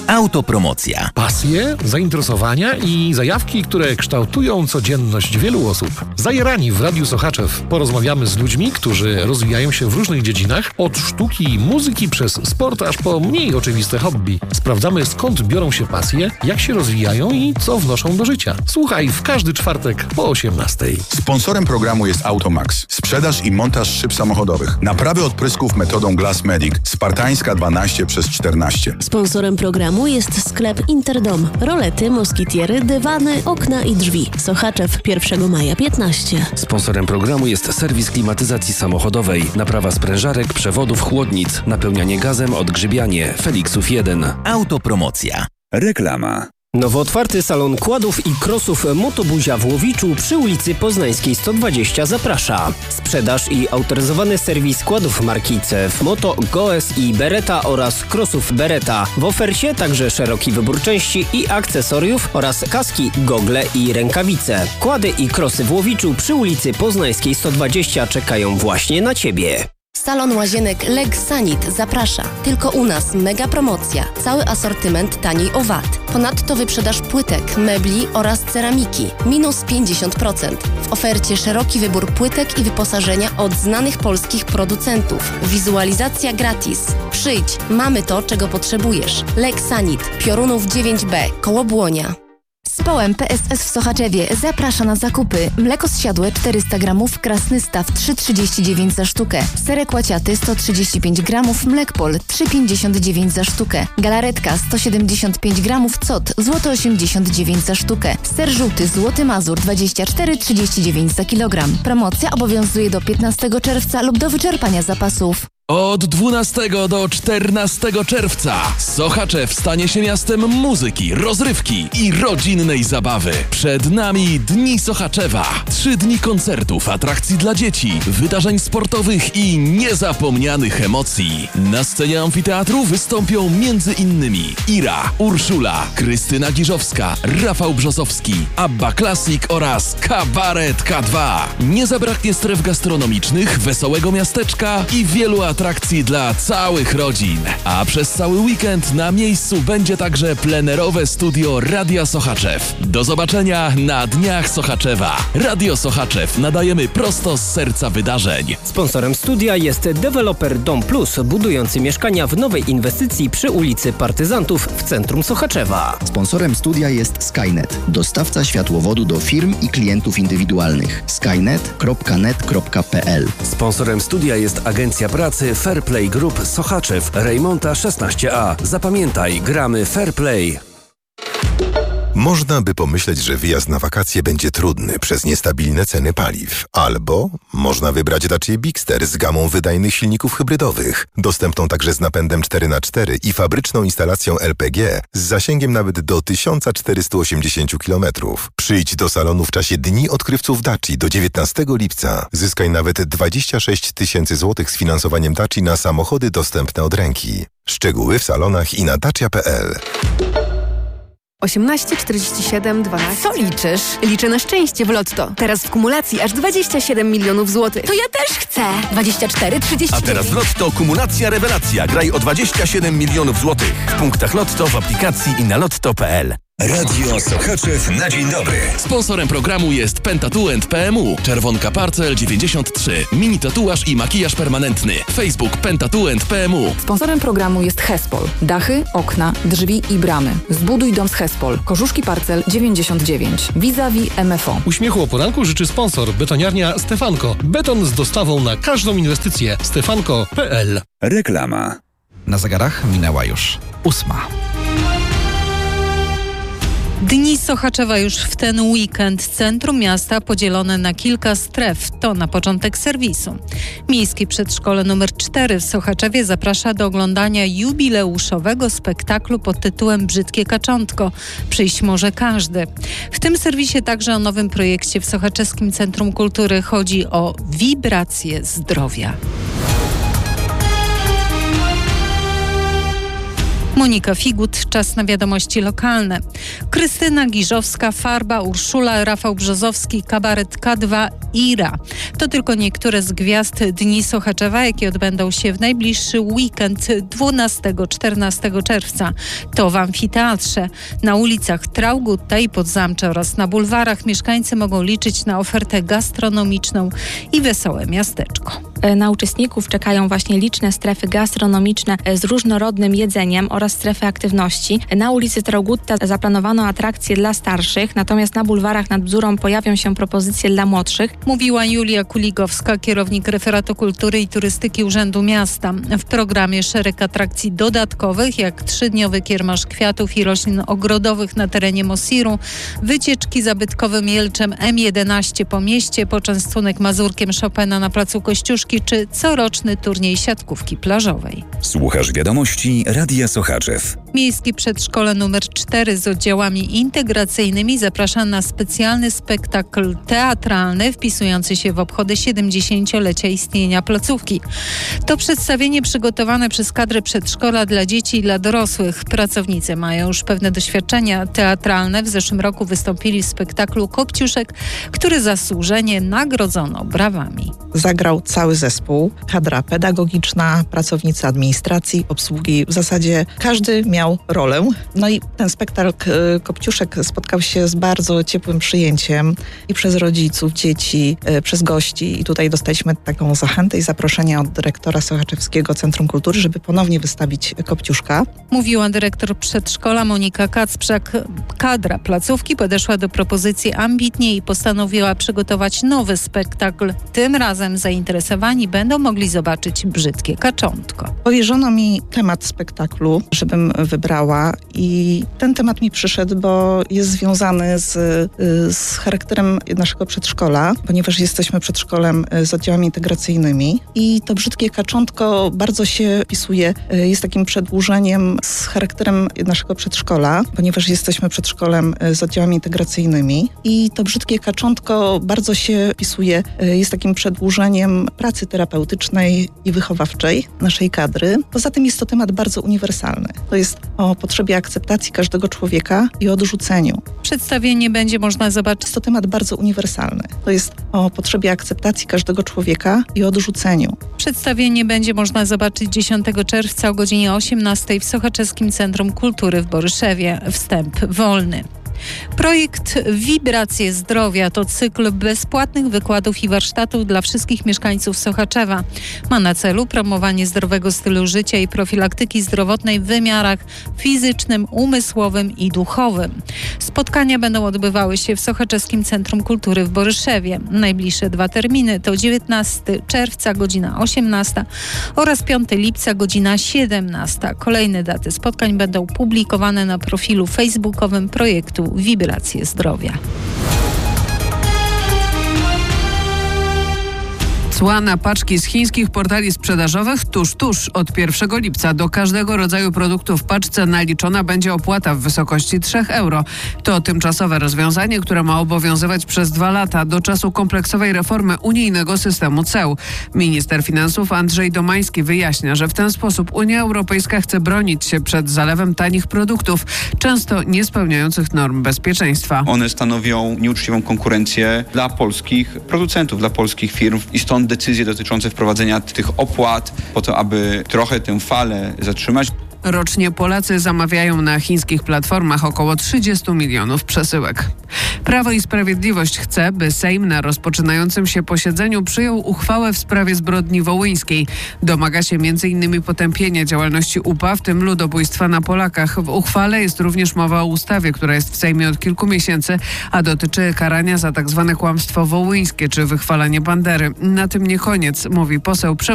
Autopromocja. Pasje, zainteresowania i zajawki, które kształtują codzienność wielu osób. Zajerani w Radiu Sochaczew porozmawiamy z ludźmi, którzy rozwijają się w różnych dziedzinach, od sztuki i muzyki przez sport aż po mniej oczywiste hobby. Sprawdzamy, skąd biorą się pasje, jak się rozwijają i co wnoszą do życia. Słuchaj w każdy czwartek po 18:00. Sponsorem programu jest Automax. Sprzedaż i montaż szyb samochodowych. Naprawy odprysków metodą Glassmedic. Spartańska 12/14. Sponsorem programu jest sklep Interdom. Rolety, moskitiery, dywany, okna i drzwi. Sochaczew 1 maja 15. Sponsorem programu jest serwis klimatyzacji samochodowej. Naprawa sprężarek, przewodów, chłodnic. Napełnianie gazem, odgrzybianie. Felixów 1. Autopromocja. Reklama. Nowo otwarty salon kładów i krosów Motobuzia w Łowiczu przy ulicy Poznańskiej 120 zaprasza. Sprzedaż i autoryzowany serwis kładów marki CF Moto, Goes i Beretta oraz krosów Beretta. W ofercie także szeroki wybór części i akcesoriów oraz kaski, gogle i rękawice. Kłady i krosy w Łowiczu przy ulicy Poznańskiej 120 czekają właśnie na Ciebie. Salon Łazienek Legsanit zaprasza. Tylko u nas mega promocja. Cały asortyment taniej o VAT. Ponadto wyprzedaż płytek, mebli oraz ceramiki. Minus 50%. W ofercie szeroki wybór płytek i wyposażenia od znanych polskich producentów. Wizualizacja gratis. Przyjdź, mamy to, czego potrzebujesz. Legsanit, Piorunów 9B, koło Błonia. Społem PSS w Sochaczewie zaprasza na zakupy. Mleko zsiadłe 400 gramów, Krasny Staw 3,39 za sztukę. Serek łaciaty 135 gramów, Mlekpol 3,59 za sztukę. Galaretka 175 gramów, Cot złoto 89 za sztukę. Ser żółty Złoty Mazur 24,39 za kilogram. Promocja obowiązuje do 15 czerwca lub do wyczerpania zapasów. Od 12 do 14 czerwca Sochaczew stanie się miastem muzyki, rozrywki i rodzinnej zabawy. Przed nami Dni Sochaczewa. 3 dni koncertów, atrakcji dla dzieci, wydarzeń sportowych i niezapomnianych emocji. Na scenie amfiteatru wystąpią m.in. Ira, Urszula, Krystyna Giżowska, Rafał Brzozowski, Abba Classic oraz Kabaret K2. Nie zabraknie stref gastronomicznych, wesołego miasteczka i wielu atrakcji dla całych rodzin. A przez cały weekend na miejscu będzie także plenerowe studio Radia Sochaczew. Do zobaczenia na Dniach Sochaczewa. Radio Sochaczew nadajemy prosto z serca wydarzeń. Sponsorem studia jest deweloper Dom Plus, budujący mieszkania w nowej inwestycji przy ulicy Partyzantów w centrum Sochaczewa. Sponsorem studia jest Skynet, dostawca światłowodu do firm i klientów indywidualnych. skynet.net.pl. Sponsorem studia jest agencja pracy Fairplay Group Sochaczew, Rejmonta 16A. Zapamiętaj, gramy Fairplay. Można by pomyśleć, że wyjazd na wakacje będzie trudny przez niestabilne ceny paliw. Albo można wybrać Dacia Bigster z gamą wydajnych silników hybrydowych, dostępną także z napędem 4x4 i fabryczną instalacją LPG z zasięgiem nawet do 1480 km. Przyjdź do salonu w czasie Dni Odkrywców Daci do 19 lipca. Zyskaj nawet 26 000 złotych z finansowaniem Daci na samochody dostępne od ręki. Szczegóły w salonach i na dacia.pl. 18, 47, 12. Co liczysz? Liczę na szczęście w Lotto. Teraz w kumulacji aż 27 milionów złotych. To ja też chcę. 24, 30. A teraz w Lotto kumulacja rewelacja. Graj o 27 milionów złotych. W punktach Lotto, w aplikacji i na lotto.pl. Radio Sochaczew na dzień dobry. Sponsorem programu jest Pentatu & PMU. Czerwonka Parcel 93. Mini tatuaż i makijaż permanentny. Facebook Pentatu & PMU. Sponsorem programu jest Hespol. Dachy, okna, drzwi i bramy. Zbuduj dom z Hespol. Korzuszki Parcel 99. Vis-a-vis MFO. Uśmiechu o poranku życzy sponsor betoniarnia Stefanko. Beton z dostawą na każdą inwestycję. Stefanko.pl. Reklama. Na zegarach minęła już 8. Dni Sochaczewa już w ten weekend. Centrum miasta podzielone na kilka stref. To na początek serwisu. Miejskie Przedszkole nr 4 w Sochaczewie zaprasza do oglądania jubileuszowego spektaklu pod tytułem Brzydkie Kaczątko. Przyjść może każdy. W tym serwisie także o nowym projekcie w Sochaczewskim Centrum Kultury. Chodzi o wibracje zdrowia. Monika Figut, czas na wiadomości lokalne. Krystyna Giżowska, Farba, Urszula, Rafał Brzozowski, Kabaret K2, Ira. To tylko niektóre z gwiazd Dni Sochaczewa, jakie odbędą się w najbliższy weekend 12-14 czerwca. To w amfiteatrze. Na ulicach Traugutta i Podzamcze oraz na bulwarach mieszkańcy mogą liczyć na ofertę gastronomiczną i wesołe miasteczko. Na uczestników czekają właśnie liczne strefy gastronomiczne z różnorodnym jedzeniem oraz strefy aktywności. Na ulicy Traugutta zaplanowano atrakcje dla starszych, natomiast na bulwarach nad Bzurą pojawią się propozycje dla młodszych. Mówiła Julia Kuligowska, kierownik Referatu Kultury i Turystyki Urzędu Miasta. W programie szereg atrakcji dodatkowych, jak 3-dniowy kiermasz kwiatów i roślin ogrodowych na terenie Mosiru, wycieczki zabytkowym Jelczem M11 po mieście, poczęstunek mazurkiem Chopina na placu Kościuszki czy coroczny turniej siatkówki plażowej. Słuchasz wiadomości Radia Sochaczew. Miejskie Przedszkole nr 4 z oddziałami integracyjnymi zaprasza na specjalny spektakl teatralny wpisujący się w obchody 70-lecia istnienia placówki. To przedstawienie przygotowane przez kadrę przedszkola dla dzieci i dla dorosłych. Pracownicy mają już pewne doświadczenia teatralne. W zeszłym roku wystąpili w spektaklu Kopciuszek, który zasłużenie nagrodzono brawami. Zagrał cały zespół, kadra pedagogiczna, pracownicy administracji, obsługi. W zasadzie każdy miał rolę. No i ten spektakl Kopciuszek spotkał się z bardzo ciepłym przyjęciem i przez rodziców, dzieci, przez gości. I tutaj dostaliśmy taką zachętę i zaproszenie od dyrektora Sochaczewskiego Centrum Kultury, żeby ponownie wystawić Kopciuszka. Mówiła dyrektor przedszkola Monika Kacprzak. Kadra placówki podeszła do propozycji ambitnie i postanowiła przygotować nowy spektakl. Tym razem zainteresowani będą mogli zobaczyć Brzydkie kaczątko. Powierzono mi temat spektaklu, żebym wybrała i ten temat mi przyszedł, bo jest związany z charakterem naszego przedszkola, ponieważ jesteśmy przedszkolem z oddziałami integracyjnymi i to Brzydkie kaczątko bardzo się wpisuje, jest takim przedłużeniem z charakterem naszego przedszkola, ponieważ jesteśmy przedszkolem z oddziałami integracyjnymi i to Brzydkie kaczątko bardzo się wpisuje, jest takim przedłużeniem pracy terapeutycznej i wychowawczej naszej kadry. Poza tym jest to temat bardzo uniwersalny. To jest o potrzebie akceptacji każdego człowieka i odrzuceniu. Przedstawienie będzie można zobaczyć. Jest to temat bardzo uniwersalny. To jest o potrzebie akceptacji każdego człowieka i odrzuceniu. Przedstawienie będzie można zobaczyć 10 czerwca o godzinie 18 w Sochaczewskim Centrum Kultury w Boryszewie. Wstęp wolny. Projekt Wibracje Zdrowia to cykl bezpłatnych wykładów i warsztatów dla wszystkich mieszkańców Sochaczewa. Ma na celu promowanie zdrowego stylu życia i profilaktyki zdrowotnej w wymiarach fizycznym, umysłowym i duchowym. Spotkania będą odbywały się w Sochaczewskim Centrum Kultury w Boryszewie. Najbliższe 2 terminy to 19 czerwca godzina 18 oraz 5 lipca godzina 17. Kolejne daty spotkań będą publikowane na profilu facebookowym projektu Wibracje Zdrowia. Cła na paczki z chińskich portali sprzedażowych tuż od 1 lipca. Do każdego rodzaju produktu w paczce naliczona będzie opłata w wysokości 3 euro. To tymczasowe rozwiązanie, które ma obowiązywać przez 2 lata do czasu kompleksowej reformy unijnego systemu ceł. Minister finansów Andrzej Domański wyjaśnia, że w ten sposób Unia Europejska chce bronić się przed zalewem tanich produktów, często nie spełniających norm bezpieczeństwa. One stanowią nieuczciwą konkurencję dla polskich producentów, dla polskich firm i stąd decyzje dotyczące wprowadzenia tych opłat po to, aby trochę tę falę zatrzymać. Rocznie Polacy zamawiają na chińskich platformach około 30 milionów przesyłek. Prawo i Sprawiedliwość chce, by Sejm na rozpoczynającym się posiedzeniu przyjął uchwałę w sprawie zbrodni wołyńskiej. Domaga się m.in. potępienia działalności UPA, w tym ludobójstwa na Polakach. W uchwale jest również mowa o ustawie, która jest w Sejmie od kilku miesięcy, a dotyczy karania za tzw. kłamstwo wołyńskie czy wychwalanie Bandery. Na tym nie koniec, mówi poseł